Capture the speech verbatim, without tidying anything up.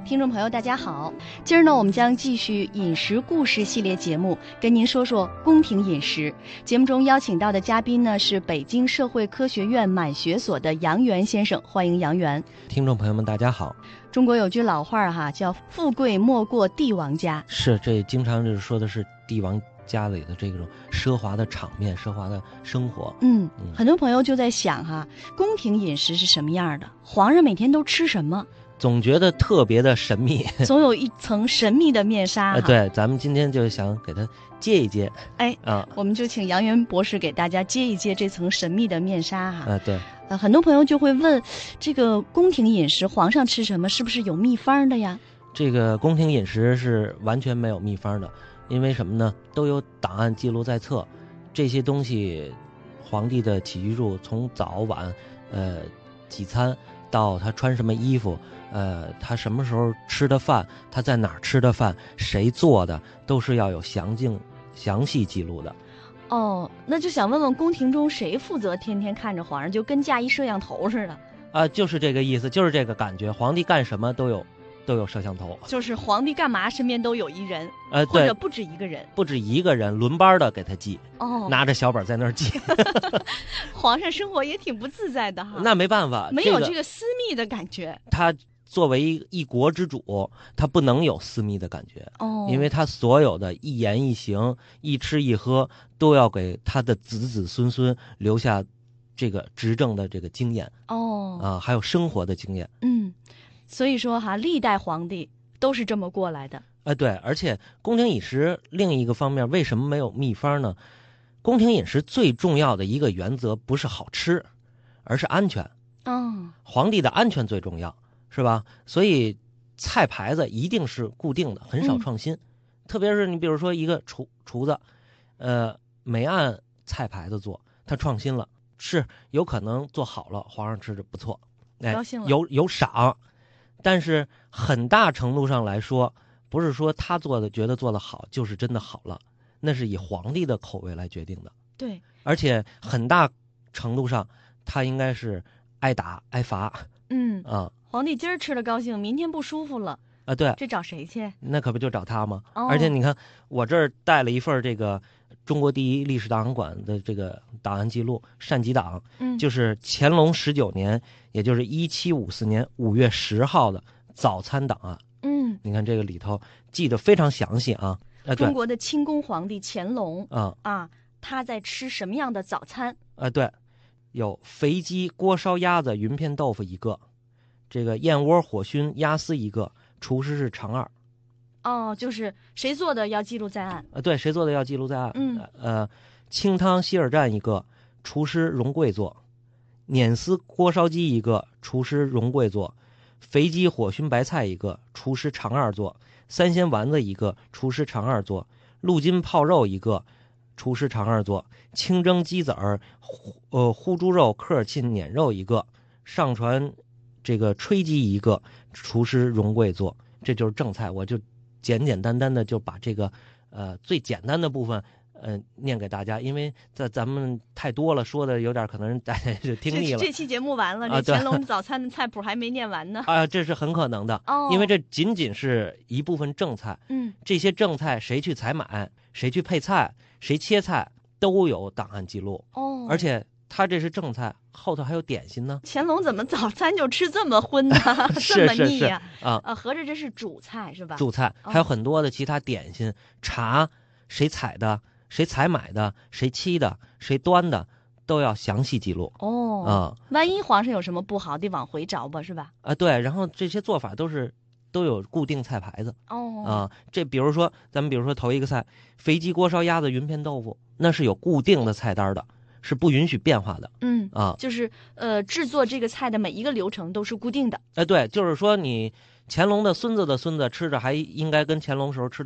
听众朋友大家好，今儿呢我们将继续饮食故事系列节目，跟您说说宫廷饮食。节目中邀请到的嘉宾呢是北京社会科学院满学所的杨元先生，欢迎杨元。 听众朋友们大家好。 中国有句老话哈，叫富贵莫过帝王家。 是，这经常就是说的是帝王家里的这种奢华的场面，奢华的生活。 嗯，嗯很多朋友就在想哈，宫廷饮食是什么样的？皇上每天都吃什么？ 总觉得特别的神秘， 总有一层神秘的面纱、 呃。对，咱们今天就想给他揭一揭。 哎， 啊， 我们就请杨元博士给大家揭一揭这层神秘的面纱哈。 啊，对。 呃，很多朋友就会问，这个宫廷饮食，皇上吃什么，是不是有秘方的呀？ 这个宫廷饮食是完全没有秘方的，因为什么呢？都有档案记录在册，这些东西，皇帝的起居住，从早晚，呃，几餐到他穿什么衣服。呃，他什么时候吃的饭，他在哪儿吃的饭，谁做的，都是要有详尽、详细记录的。 哦，那就想问问，宫廷中谁负责天天看着皇上，就跟架一摄像头似的？ 啊、呃，就是这个意思，就是这个感觉。皇帝干什么都有，都有摄像头。 就是皇帝干嘛，身边都有一人， 呃，对， 或者不止一个人， 不止一个人，轮班的给他记。 哦， 拿着小本在那儿记。 皇上生活也挺不自在的哈。 那没办法， 没有这个私密的感觉。 这个、他。作为一国之主，他不能有私密的感觉哦， 因为他所有的一言一行、一吃一喝，都要给他的子子孙孙留下这个执政的这个经验哦啊，还有生活的经验。 嗯，所以说哈，历代皇帝都是这么过来的。 哎，对，而且宫廷饮食另一个方面，为什么没有秘方呢？宫廷饮食最重要的一个原则不是好吃，而是安全。 嗯， 皇帝的安全最重要。是吧？所以菜牌子一定是固定的，很少创新。嗯、特别是你比如说一个厨厨子，呃，没按菜牌子做，他创新了，是有可能做好了，皇上吃着不错， 哎，高兴了， 有有赏。但是很大程度上来说，不是说他做的觉得做得好就是真的好了，那是以皇帝的口味来决定的。 对， 而且很大程度上，他应该是挨打挨罚。 嗯啊。 皇帝今儿吃了高兴，明天不舒服了啊，对， 这找谁去？ 那可不就找他吗？ 哦、 而且你看，我这儿带了一份这个中国第一历史档案馆的这个档案记录善集档， 嗯， 就是乾隆十九年，也就是一七五四年五月十号的早餐档案。 嗯， 你看这个里头记得非常详细啊。啊， 中国的清宫皇帝乾隆啊啊，他在吃什么样的早餐？ 啊，对，有肥鸡、锅烧鸭子、云片豆腐一个。这个燕窝、火熏、鸭丝一个，厨师是常二。 哦，就是谁做的要记录在案。 呃，对，谁做的要记录在案。 嗯， 呃，清汤希尔蘸一个，厨师荣贵做；碾丝锅烧鸡一个，厨师荣贵做；肥鸡火熏白菜一个，厨师常二做；三鲜丸子一个，厨师常二做；鹿筋泡肉一个，厨师常二做；清蒸鸡子儿，呃，烀猪肉科尔沁碾肉一个，上传。这个炊鸡一个，厨师荣贵做，这就是正菜。我就简简单单的就把这个呃最简单的部分呃念给大家，因为在咱们太多了，说的有点可能大家就听腻了。 这, 这期节目完了， 啊、 这乾隆早餐的菜谱还没念完呢。 啊，这是很可能的， 哦， 因为这仅仅是一部分正菜。 嗯， 这些正菜谁去采买，谁去配菜，谁切菜，都有档案记录。 哦， 而且。他这是正菜，后头还有点心呢。 乾隆怎么早餐就吃这么荤呢？ 是这么腻呀、 啊？啊啊，合着这是主菜是吧？ 主菜还有很多的其他点心、哦、茶，谁采的，谁采买的，谁沏的，谁端的，都要详细记录。 哦， 啊、 嗯，万一皇上有什么不好，得往回找吧，是吧？ 啊，对，然后这些做法都是都有固定菜牌子。 哦， 啊，这比如说咱们比如说头一个菜，肥鸡锅烧鸭子云片豆腐，那是有固定的菜单的。是不允许变化的， 嗯啊， 就是呃，制作这个菜的每一个流程都是固定的。 哎，对，就是说你乾隆的孙子的孙子吃着还应该跟乾隆时候吃的。